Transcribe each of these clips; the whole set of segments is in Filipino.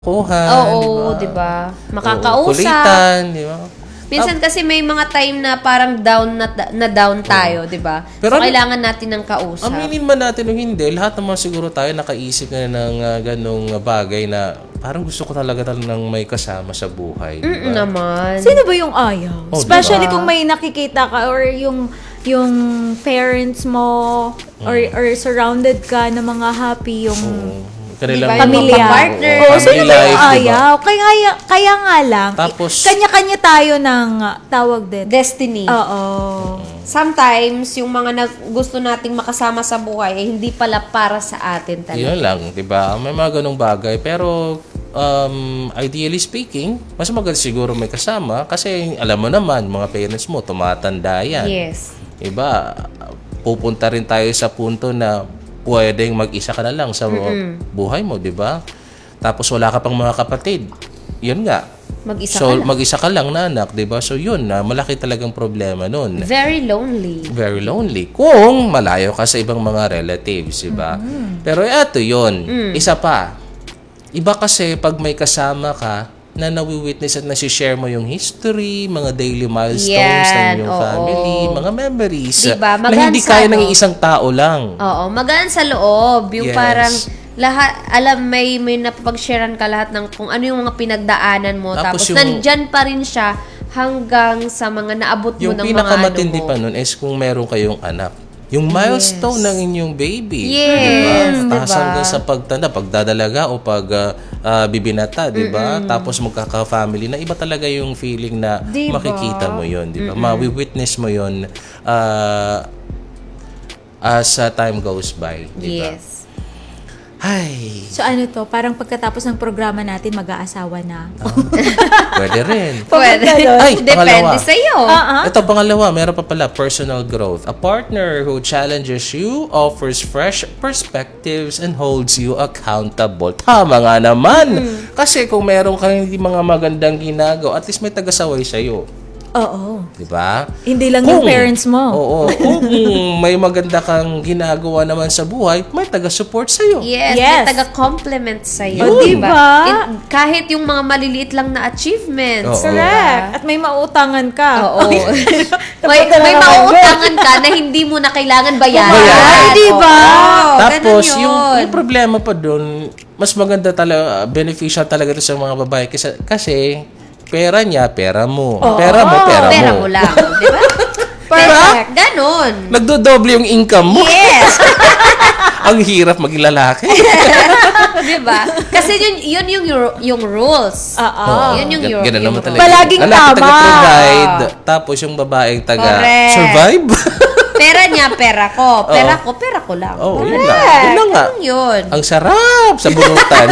kuhan, Oo, di ba? Makakausap. Kulitan, di ba? Minsan kasi may mga time na parang down tayo, di ba? So, kailangan natin ng kausap. Aminin man natin o hindi, lahat naman siguro tayo nakaisip na ng ganong bagay na parang gusto ko talaga ng may kasama sa buhay, di ba? Naman. Sino ba yung ayaw? Especially diba? kung may nakikita ka or yung parents mo or surrounded ka ng mga happy yung Kanilang pamilya. Partner. Sino ba yung life, ayaw? Kaya nga lang, Tapos, kanya-kanya tayo ng tawag din. Destiny. Oo. Sometimes, yung mga gusto nating makasama sa buhay ay hindi pala para sa atin talaga. yun lang, di ba? May mga ganong bagay. Pero, ideally speaking, mas maganda siguro may kasama kasi alam mo naman, mga parents mo, tumatanda yan. Yes. Diba? Pupunta rin tayo sa punto na pwedeng mag-isa ka na lang sa buhay mo, di ba? Tapos wala ka pang mga kapatid. Yun nga. Mag-isa ka lang na anak, di ba? So yun, malaki talagang problema nun. Very lonely. Very lonely. Kung malayo ka sa ibang mga relatives, di ba? Pero eto yun. Isa pa. Iba kasi pag may kasama ka na nawi-witness at nasi-share mo yung history, mga daily milestones ng iyong family, mga memories, diba? Na hindi kaya ng isang tao lang. Oo, magaan sa loob. Yung parang lahat, may napapag-sharean ka lahat ng kung ano yung mga pinagdaanan mo. Tapos nandyan pa rin siya hanggang sa mga naabot mo ng mga ano mo. Yung pinakamatindi pa nun is kung meron kayong anak. Yung milestone ng inyong baby. Yes. Diba? Tapos hanggang sa pagtanda, pagdadalaga o pag bibinata, diba? Tapos magkaka-family na iba talaga yung feeling na makikita mo yun, diba? Ma-witness mo yun as time goes by, diba? Yes. Ay. So ano to, parang pagkatapos ng programa natin, mag-aasawa na. Pwede rin. Pwede. Ay, depende sa'yo. Ito, pangalawa, meron pa pala, personal growth. A partner who challenges you, offers fresh perspectives, and holds you accountable. Tama nga naman. Kasi kung meron kang hindi mga magandang ginagawa, at least may tagasaway sa'yo. Oo. Diba? Hindi lang yung parents mo. Oo. Kung may maganda kang ginagawa naman sa buhay, may taga-support sa'yo. Yes. May taga-compliment sa'yo. Diba? Kahit yung mga maliliit lang na achievements. Correct. At may mauutangan ka. Oo. may mauutangan ka na hindi mo na kailangan bayaran. Diba? Tapos, yung problema pa doon, mas maganda talaga, beneficial talaga ito sa mga babae. Kasi pera niya, pera mo. Pera mo, pera mo. Pera mo lang. Di ba? Perfect. Ganon. Nagdodoble yung income mo. Yes. Ang hirap maging lalaki. Di ba? Kasi yun yung rules. Yun yung Ganun naman rules. talaga. Palaging lalaki tama. taga-provide, tapos yung babaeng taga-survive. Pera niya, pera ko. Pera ko, pera ko lang. Yun lang. Yun lang nga. Yun. Ang sarap sa bunutan.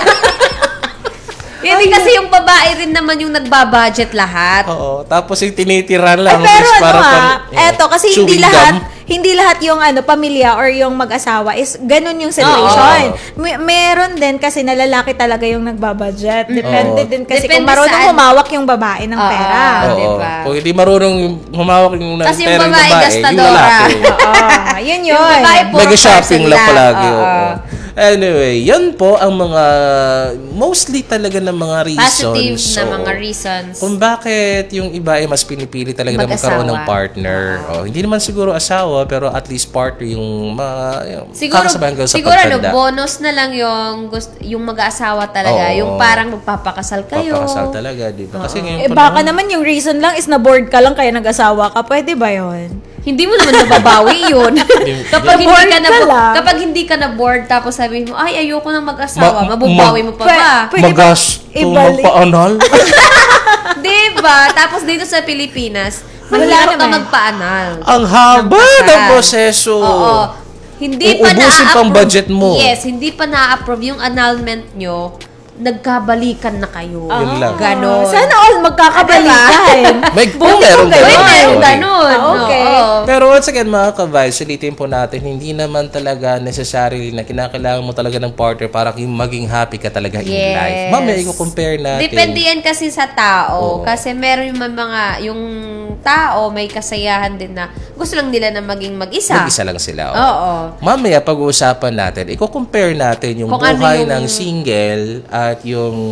Hindi kasi yung babae rin naman yung nagbabudget lahat. Oo. Tapos yung tinitiran lang. Pero eto, kasi hindi lahat yung pamilya or yung mag-asawa is ganun yung situation. Meron din kasi na lalaki talaga yung nagbabudget. Depende din kasi kung marunong humawak yung babae ng pera. Diba? Kung hindi marunong humawak yung pera kasi yung babae, gastadora. yung lalaki. Yun. Yung babae Nag-shopping lang palagi. Anyway, yan po ang mga mostly talaga ng mga reasons. Positive na mga reasons. Kung bakit yung iba ay mas pinipili talaga na magkaroon ng partner. Hindi naman siguro asawa, pero at least partner yung kakasabayan ka sa pagtanda. Bonus na lang yung mag-aasawa talaga. Yung parang magpapakasal kayo. Papakasal talaga, di ba? Kasi ngayon baka naman yung reason lang is na-bored ka lang kaya nag-asawa ka. Pwede ba yun? Hindi mo naman nababawi yun. Kapag hindi ka na bored tapos sabihin mo, ay, ayoko na mag-asawa, mabubawi mo pa ba? Magpa-anal? Diba? Tapos dito sa Pilipinas, mahirap ka magpa-anal. Ang haba ng proseso. Oo. Hindi pa uubusin pang budget mo. Yes, hindi pa na-approve yung annulment nyo, nagkabalikan na kayo. Yun lang. Ganon. Sana all magkakabalikan. Meron ganon. Okay. Pero once again, mga ka-vibes, ulitin po natin, hindi naman talaga necessarily na kinakailangan mo talaga ng partner para maging happy ka talaga in life. Mamaya, i-compare natin. Depende yan kasi sa tao. Kasi meron yung tao, may kasayahan din na gusto lang nila na maging mag-isa. Mag-isa lang sila. Oo. Mamaya, pag-uusapan natin, i-compare natin yung buhay ng single at yung